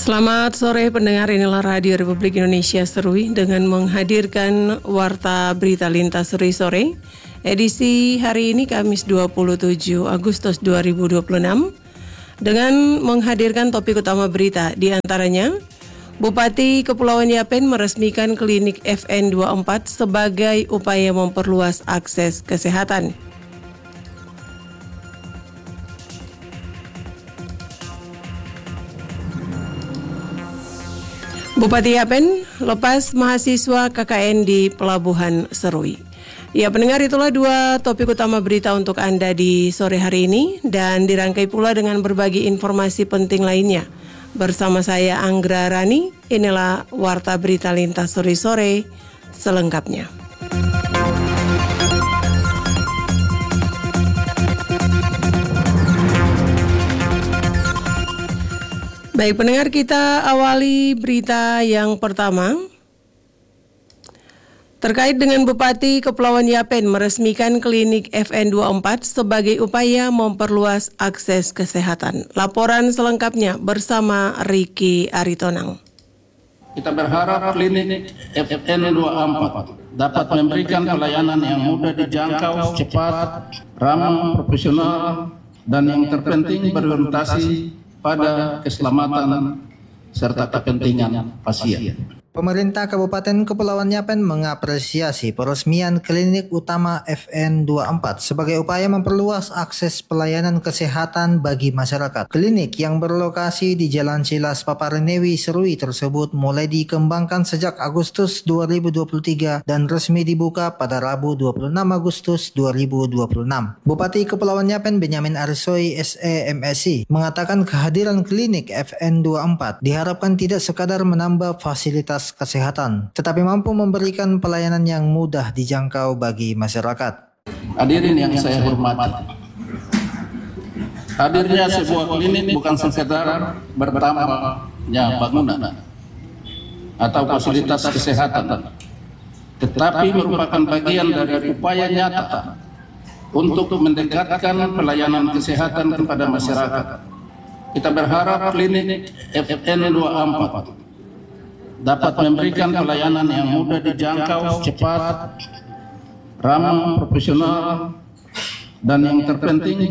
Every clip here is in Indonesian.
Selamat sore pendengar, inilah Radio Republik Indonesia Serui dengan menghadirkan Warta Berita Lintas Serui Sore. Edisi hari ini Kamis 27 Agustus 2026 dengan menghadirkan topik utama berita, di antaranya Bupati Kepulauan Yapen meresmikan klinik FN24 sebagai upaya memperluas akses kesehatan. Bupati Yapen lepas mahasiswa KKN di Pelabuhan Serui. Ya, pendengar, itulah dua topik utama berita untuk Anda di sore hari ini dan dirangkai pula dengan berbagai informasi penting lainnya. Bersama saya Anggra Rani, inilah Warta Berita Lintas Sore selengkapnya. Baik pendengar, kita awali berita yang pertama. Terkait dengan Bupati Kepulauan Yapen meresmikan klinik FN24 sebagai upaya memperluas akses kesehatan. Laporan selengkapnya bersama Riki Aritonang. Kita berharap klinik FN24 dapat memberikan pelayanan yang mudah dijangkau, cepat, ramah, profesional, dan yang terpenting berorientasi pada keselamatan serta kepentingan pasien. Pemerintah Kabupaten Kepulauan Yapen mengapresiasi peresmian klinik utama FN24 sebagai upaya memperluas akses pelayanan kesehatan bagi masyarakat. Klinik yang berlokasi di Jalan Silas Paparenewi Serui tersebut mulai dikembangkan sejak Agustus 2023 dan resmi dibuka pada Rabu 26 Agustus 2026. Bupati Kepulauan Yapen Benyamin Arisoy SE MSI mengatakan kehadiran klinik FN24 diharapkan tidak sekadar menambah fasilitas kesehatan, tetapi mampu memberikan pelayanan yang mudah dijangkau bagi masyarakat. Hadirin yang saya hormati, hadirnya sebuah klinik bukan sekedar bertambahnya bangunan atau fasilitas kesehatan, tetapi merupakan bagian dari upaya nyata untuk mendekatkan pelayanan kesehatan kepada masyarakat. Kita berharap klinik FN24 dapat memberikan pelayanan yang mudah dijangkau, cepat, ramah, profesional, dan yang terpenting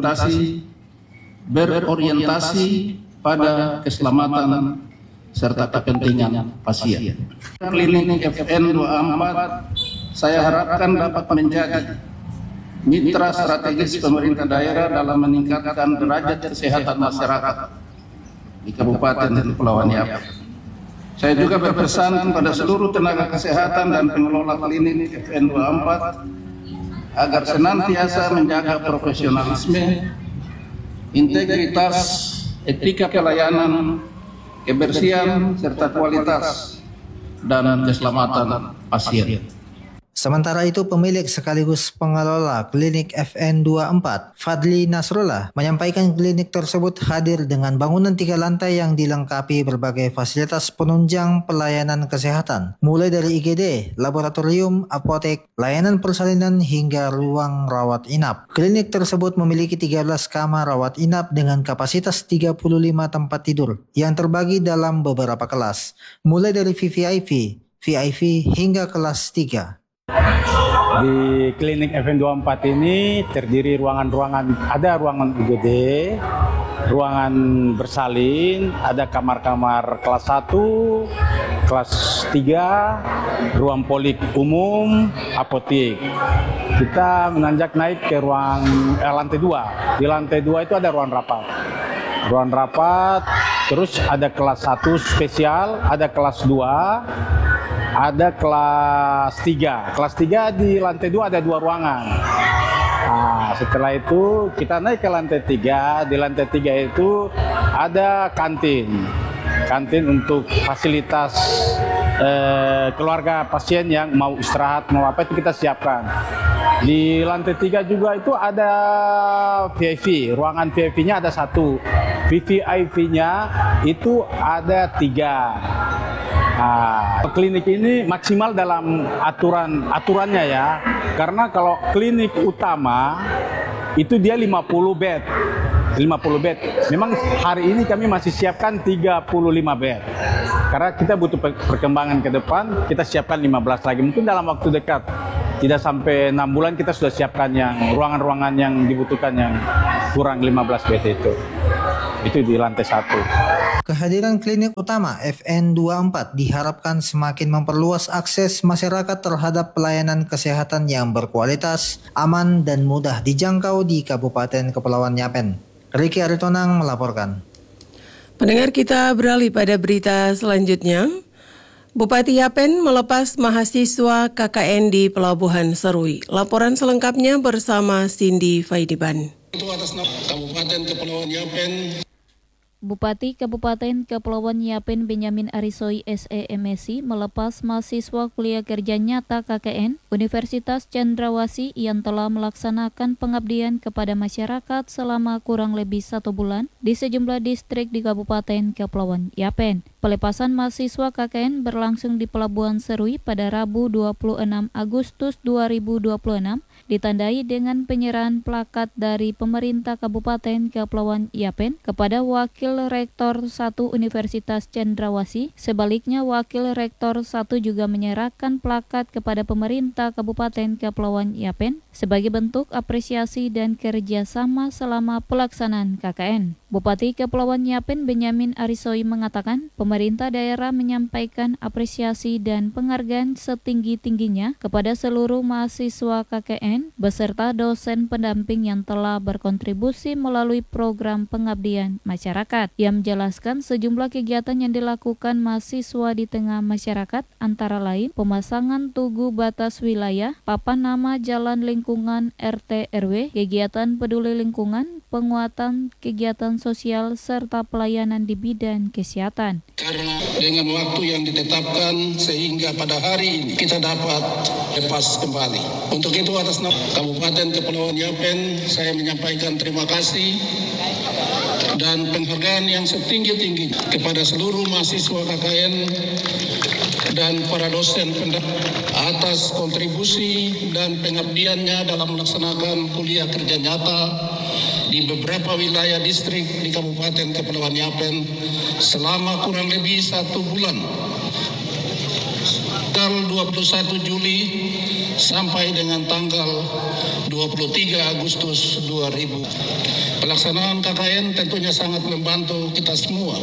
berorientasi pada keselamatan serta kepentingan pasien. Klinik FN24 saya harapkan dapat menjadi mitra strategis pemerintah daerah dalam meningkatkan derajat kesehatan masyarakat di Kabupaten Kepulauan Yapen. Saya juga berpesan kepada seluruh tenaga kesehatan dan pengelola klinik FN24 agar senantiasa menjaga profesionalisme, integritas, etika pelayanan, kebersihan, serta kualitas dan keselamatan pasien. Sementara itu, pemilik sekaligus pengelola klinik FN24, Fadli Nasrullah, menyampaikan klinik tersebut hadir dengan bangunan 3 lantai yang dilengkapi berbagai fasilitas penunjang pelayanan kesehatan, mulai dari IGD, laboratorium, apotek, layanan persalinan hingga ruang rawat inap. Klinik tersebut memiliki 13 kamar rawat inap dengan kapasitas 35 tempat tidur yang terbagi dalam beberapa kelas, mulai dari VVIP, VIP hingga kelas 3. Di klinik FN24 ini terdiri ruangan-ruangan, ada ruangan UGD, ruangan bersalin, ada kamar-kamar kelas 1, kelas 3, ruang polik umum, apotek. Kita menanjak naik ke ruang lantai 2. Di lantai 2 itu ada ruang rapat. Ruang rapat, terus ada kelas 1 spesial, ada kelas 2, ada kelas 3. Kelas 3 di lantai 2 ada 2 ruangan. Nah, setelah itu kita naik ke lantai 3. Di lantai 3 itu ada kantin. Kantin untuk fasilitas keluarga pasien yang mau istirahat, mau apa itu kita siapkan. Di lantai 3 juga itu ada VIP. Ruangan VIP-nya ada 1. VVIP-nya itu ada 3. Nah, klinik ini maksimal dalam aturannya ya, karena kalau klinik utama itu dia 50 bed. 50 bed. Memang hari ini kami masih siapkan 35 bed. Karena kita butuh perkembangan ke depan, kita siapkan 15 lagi. Mungkin dalam waktu dekat, tidak sampai 6 bulan kita sudah siapkan yang ruangan-ruangan yang dibutuhkan yang kurang 15 bed itu. Itu di lantai 1. Kehadiran klinik utama FN24 diharapkan semakin memperluas akses masyarakat terhadap pelayanan kesehatan yang berkualitas, aman, dan mudah dijangkau di Kabupaten Kepulauan Yapen. Riki Aritonang melaporkan. Pendengar, kita beralih pada berita selanjutnya. Bupati Yapen melepas mahasiswa KKN di Pelabuhan Serui. Laporan selengkapnya bersama Cindy Faidiban. Itu atas nama Kabupaten Kepulauan Yapen. Bupati Kabupaten Kepulauan Yapen Benyamin Arisoi SEMSI melepas mahasiswa kuliah kerja nyata KKN Universitas Cendrawasih yang telah melaksanakan pengabdian kepada masyarakat selama kurang lebih 1 bulan di sejumlah distrik di Kabupaten Kepulauan Yapen. Pelepasan mahasiswa KKN berlangsung di Pelabuhan Serui pada Rabu 26 Agustus 2026 ditandai dengan penyerahan plakat dari pemerintah Kabupaten Kepulauan Yapen kepada Wakil Rektor 1 Universitas Cendrawasih. Sebaliknya, Wakil Rektor 1 juga menyerahkan plakat kepada pemerintah Kabupaten Kepulauan Yapen sebagai bentuk apresiasi dan kerjasama selama pelaksanaan KKN. Bupati Kepulauan Yapen Benyamin Arisoi mengatakan pemerintah daerah menyampaikan apresiasi dan penghargaan setinggi-tingginya kepada seluruh mahasiswa KKN beserta dosen pendamping yang telah berkontribusi melalui program pengabdian masyarakat. Ia menjelaskan sejumlah kegiatan yang dilakukan mahasiswa di tengah masyarakat antara lain pemasangan tugu batas wilayah, papan nama jalan lingkungan RT RW, kegiatan peduli lingkungan, penguatan kegiatan sosial serta pelayanan di bidang kesehatan. Karena dengan waktu yang ditetapkan sehingga pada hari ini kita dapat lepas kembali. Untuk itu atas nama Kabupaten Kepulauan Yapen saya menyampaikan terima kasih dan penghargaan yang setinggi-tingginya kepada seluruh mahasiswa KKN dan para dosen atas kontribusi dan pengabdiannya dalam melaksanakan kuliah kerja nyata di beberapa wilayah distrik di Kabupaten Kepulauan Yapen selama kurang lebih 1 bulan. Tanggal 21 Juli sampai dengan tanggal 23 Agustus 2000. Pelaksanaan KKN tentunya sangat membantu kita semua,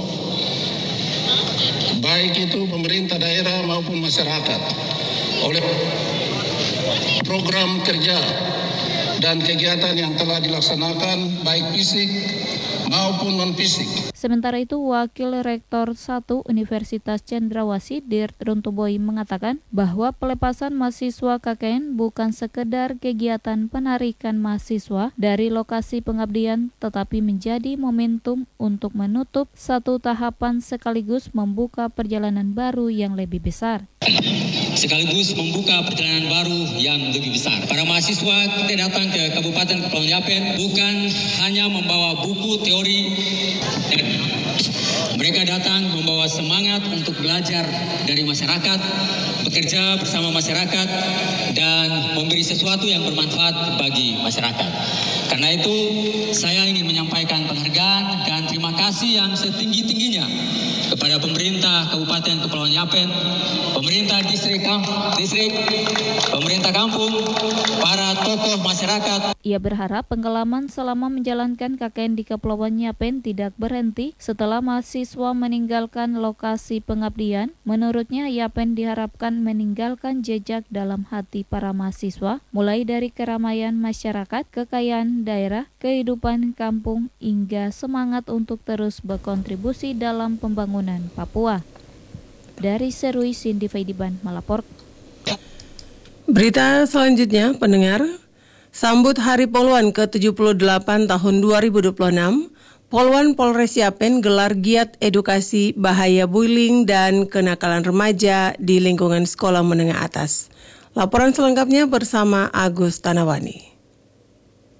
baik itu pemerintah daerah maupun masyarakat, oleh program kerja dan kegiatan yang telah dilaksanakan baik fisik maupun non-fisik. Sementara itu, Wakil Rektor 1 Universitas Cendrawasih Dirt Runtuboy mengatakan bahwa pelepasan mahasiswa KKN bukan sekedar kegiatan penarikan mahasiswa dari lokasi pengabdian, tetapi menjadi momentum untuk menutup satu tahapan sekaligus membuka perjalanan baru yang lebih besar. Sekaligus membuka perjalanan baru yang lebih besar. Para mahasiswa kita datang ke Kabupaten Kepulauan Yapen bukan hanya membawa buku teori, dan mereka datang membawa semangat untuk belajar dari masyarakat, bekerja bersama masyarakat, dan memberi sesuatu yang bermanfaat bagi masyarakat. Karena itu, saya ingin menyampaikan penghargaan dan terima kasih yang setinggi-tingginya kepada pemerintah Kabupaten Kepulauan Yapen, pemerintah distrik, pemerintah kampung, para tokoh masyarakat. Ia berharap pengalaman selama menjalankan KKN di Kepulauan Yapen tidak berhenti setelah mahasiswa meninggalkan lokasi pengabdian. Menurutnya, Yapen diharapkan meninggalkan jejak dalam hati para mahasiswa, mulai dari keramaian masyarakat, kekayaan daerah, kehidupan kampung, hingga semangat untuk terus berkontribusi dalam pembangunan Papua. Dari Serui, Cindy Faidiban melapor. Berita selanjutnya, pendengar, sambut Hari Poluan ke-78 tahun 2026, Poluan Polres Yapen gelar giat edukasi bahaya bullying dan kenakalan remaja di lingkungan sekolah menengah atas. Laporan selengkapnya bersama Agus Tanawani.